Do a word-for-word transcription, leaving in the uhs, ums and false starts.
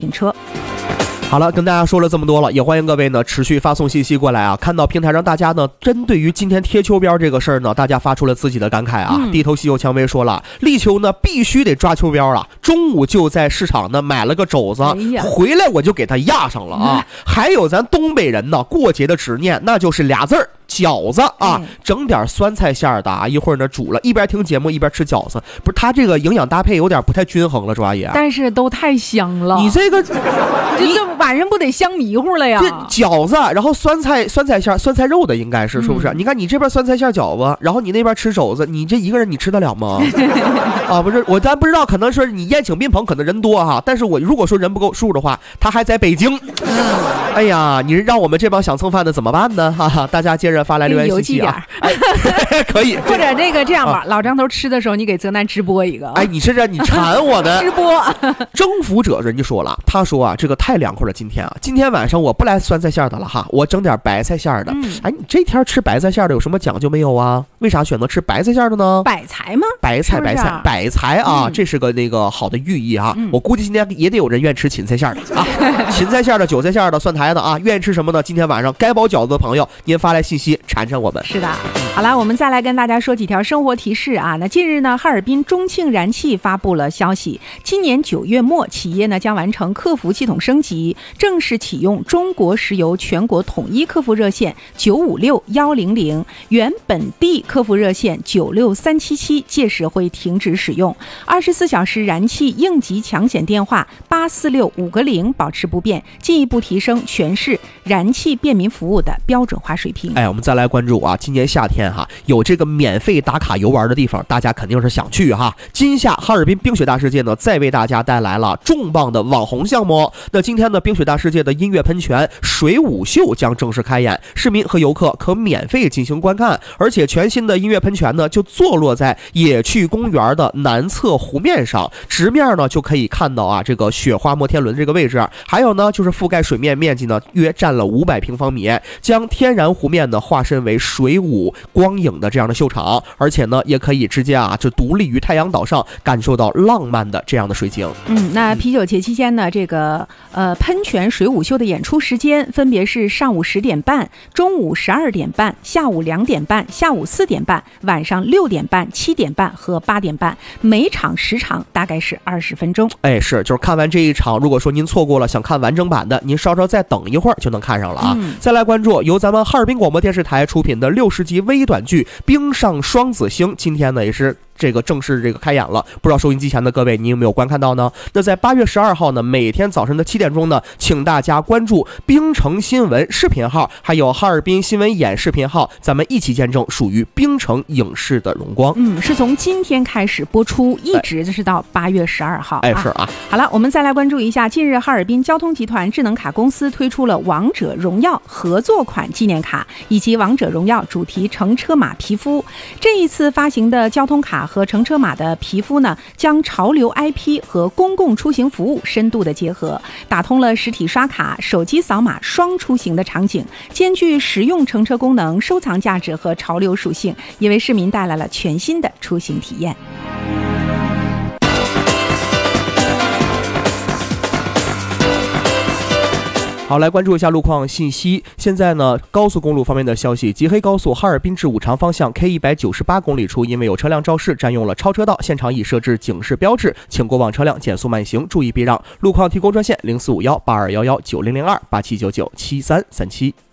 车。 好了，跟大家说了这么多了，也欢迎各位呢持续发送信息过来啊。看到平台上大家呢针对于今天贴秋膘这个事儿呢，大家发出了自己的感慨啊。嗯、地头西柚蔷薇说了，立秋呢必须得抓秋膘啊，中午就在市场呢买了个肘子，哎、回来我就给它压上了啊。嗯、还有咱东北人呢过节的执念，那就是俩字儿。饺子啊，整点酸菜馅儿的啊，一会儿呢煮了，一边听节目一边吃饺子，不是它这个营养搭配有点不太均衡了，朱阿姨。 但是都太香了。 你这个， 你这晚上不得香迷糊了呀？ 这饺子，然后酸菜酸菜馅儿、酸菜肉的应该是是不是？嗯、你看你这边酸菜馅儿饺子，然后你那边吃肘子，你这一个人你吃得了吗？啊，不是，我咱不知道，可能说你宴请宾朋可能人多哈，但是我如果说人不够数的话，他还在北京。嗯、哎呀，你让我们这帮想蹭饭的怎么办呢？哈哈，大家接着发来留言信息啊，哎、可以， 或者这个这样吧，啊、老张头吃的时候，你给泽南直播一个。 哎，你是这你馋我的直播。 征服者人家说了，他说啊，这个太凉快了，今天啊，今天晚上我不来酸菜馅的了哈，我整点白菜馅的。嗯、哎，你这天吃白菜馅的有什么讲究没有啊？为啥选择吃白菜馅的呢？ 百财吗？ 白菜，白菜，百财啊，嗯、这是个那个好的寓意啊。嗯、我估计今天也得有人愿意吃芹菜馅的啊，芹菜馅的、韭菜馅的、蒜苔的啊，愿意吃什么呢？今天晚上该包饺子的朋友，您发来信息馋馋我们。 是的，好了，我们再来跟大家说几条生活提示啊。那近日呢，哈尔滨中庆燃气发布了消息，今年九月末，企业呢将完成客服系统升级，正式启用中国石油全国统一客服热线九五六一零零，原本地客服热线九六三七七届时会停止使用，二十四小时燃气应急抢险电话八四六五个零保持不变，进一步提升全市燃气便民服务的标准化水平。 哎，我们再来关注啊，今年夏天哈，有这个免费打卡游玩的地方，大家肯定是想去哈。今夏哈尔滨冰雪大世界呢，再为大家带来了重磅的网红项目。那今天呢，冰雪大世界的音乐喷泉水舞秀将正式开演，市民和游客可免费进行观看。而且全新的音乐喷泉呢，就坐落在野趣公园的南侧湖面上，直面呢就可以看到啊这个雪花摩天轮这个位置。还有呢，就是覆盖水面面积呢约占了五百平方米，将天然湖面呢化身为水舞光影的这样的秀场，而且呢也可以直接啊就独立于太阳岛上感受到浪漫的这样的水景。 嗯，那啤酒节期间呢，这个呃喷泉水舞秀的演出时间分别是上午十点半、中午十二点半、下午两点半、下午四点半、晚上六点半、七点半和八点半，每场时长大概是二十分钟。 哎，是，就是看完这一场，如果说您错过了想看完整版的，您稍稍再等一会儿就能看上了啊。嗯、再来关注由咱们哈尔滨广播电视台出品的六十集微短剧《冰上双子星》，今天呢也是这个正式这个开演了，不知道收音机前的各位你有没有观看到呢？那在八月十二号呢，每天早晨的七点钟呢，请大家关注冰城新闻视频号，还有哈尔滨新闻眼视频号，咱们一起见证属于冰城影视的荣光。 嗯，是从今天开始播出，一直就是到八月十二号。 哎，是啊。 好了，我们再来关注一下，近日哈尔滨交通集团智能卡公司推出了王者荣耀合作款纪念卡以及王者荣耀主题乘车码皮肤。这一次发行的交通卡和乘车码的皮肤呢，将潮流 I P 和公共出行服务深度的结合，打通了实体刷卡、手机扫码双出行的场景，兼具实用乘车功能、收藏价值和潮流属性，也为市民带来了全新的出行体验。 好，来关注一下路况信息。现在呢，高速公路方面的消息，吉黑高速哈尔滨至五常方向 K 一百九十八公里处，因为有车辆肇事，占用了超车道，现场已设置警示标志，请过往车辆减速慢行，注意避让。路况提供专线零四五幺八二幺幺九零零二八七九九七三三七。